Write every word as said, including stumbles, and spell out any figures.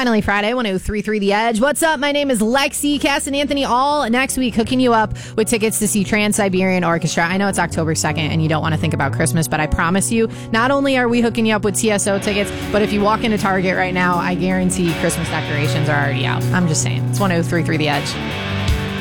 Finally Friday, one oh three point three The Edge. What's up? My name is Lexi. Cass and Anthony all next week hooking you up with tickets to see Trans-Siberian Orchestra. I know it's October second and you don't want to think about Christmas, but I promise you, not only are we hooking you up with T S O tickets, but if you walk into Target right now, I guarantee Christmas decorations are already out. I'm just saying. It's one oh three point three The Edge.